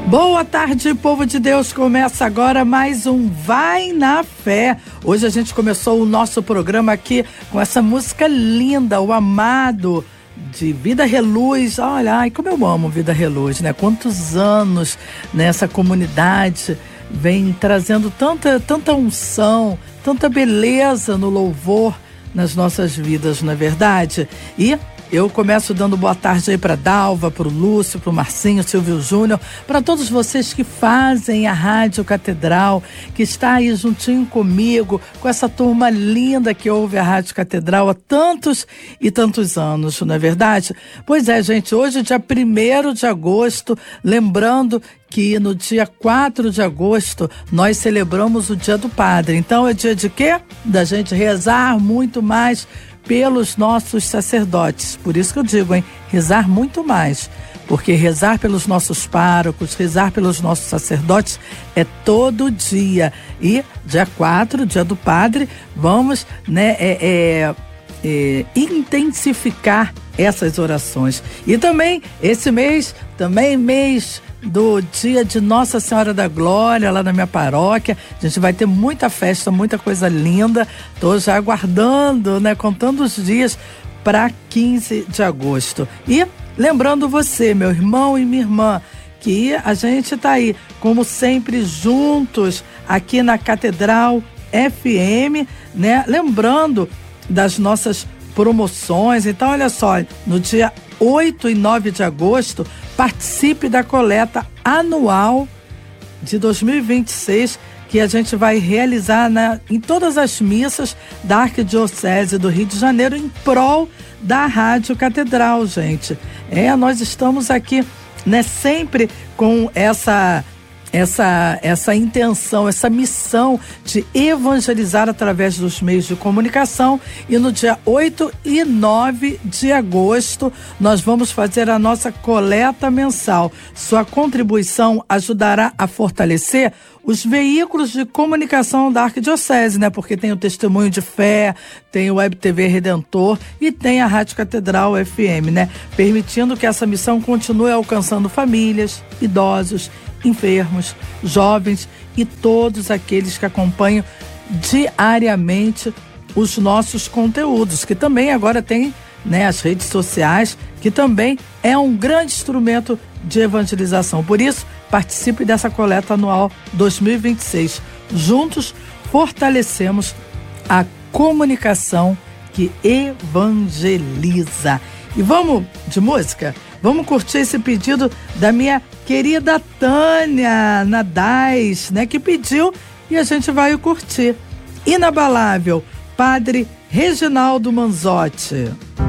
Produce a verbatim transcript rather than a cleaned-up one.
Boa tarde, povo de Deus. Começa agora mais um Vai na Fé. Hoje a gente começou o nosso programa aqui com essa música linda, o Amado, de Vida Reluz. Olha, ai, como eu amo Vida Reluz, né? Quantos anos nessa comunidade vem trazendo tanta, tanta unção, tanta beleza no louvor nas nossas vidas, não é verdade? E eu começo dando boa tarde aí para Dalva, para o Lúcio, para o Marcinho, Silvio Júnior, para todos vocês que fazem a Rádio Catedral, que está aí juntinho comigo, com essa turma linda que ouve a Rádio Catedral há tantos e tantos anos, não é verdade? Pois é, gente, hoje, dia primeiro de agosto, lembrando que no dia quatro de agosto nós celebramos o Dia do Padre. Então é dia de quê? Da gente rezar muito mais pelos nossos sacerdotes. Por isso que eu digo, hein? Rezar muito mais. Porque rezar pelos nossos párocos, rezar pelos nossos sacerdotes é todo dia. E dia quatro, dia do Padre, vamos, né, é, é, é, intensificar essas orações. E também, esse mês, também mês do dia de Nossa Senhora da Glória, lá na minha paróquia. A gente vai ter muita festa, muita coisa linda. Tô já aguardando, né, contando os dias para quinze de agosto. E lembrando você, meu irmão e minha irmã, que a gente tá aí, como sempre, juntos aqui na Catedral F M, né? Lembrando das nossas promoções. Então, olha só, no dia oito e nove de agosto, participe da coleta anual de dois mil e vinte e seis, que a gente vai realizar na, em todas as missas da Arquidiocese do Rio de Janeiro, em prol da Rádio Catedral, gente. É, nós estamos aqui, né, sempre com essa... Essa, essa intenção, essa missão de evangelizar através dos meios de comunicação. E no dia oito e nove de agosto nós vamos fazer a nossa coleta mensal. Sua contribuição ajudará a fortalecer os veículos de comunicação da Arquidiocese, né? Porque tem o Testemunho de Fé, tem o Web T V Redentor e tem a Rádio Catedral F M, né? Permitindo que essa missão continue alcançando famílias, idosos, enfermos, jovens e todos aqueles que acompanham diariamente os nossos conteúdos, que também agora tem, né, as redes sociais, que também é um grande instrumento de evangelização. Por isso, participe dessa coleta anual dois mil e vinte e seis. Juntos, fortalecemos a comunicação que evangeliza. E vamos de música? Vamos curtir esse pedido da minha querida Tânia Nadais, né, que pediu, e a gente vai curtir. Inabalável, Padre Reginaldo Manzotti.